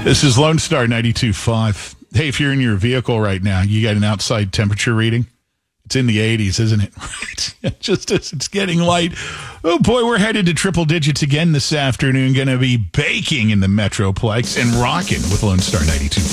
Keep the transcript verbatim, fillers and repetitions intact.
This is Lone Star ninety-two point five. Hey, if you're in your vehicle right now, you got an outside temperature reading. It's in the eighties, isn't it? Right. Just as it's getting light. Oh, boy, we're headed to triple digits again this afternoon. Going to be baking in the Metroplex and rocking with Lone Star ninety-two point five.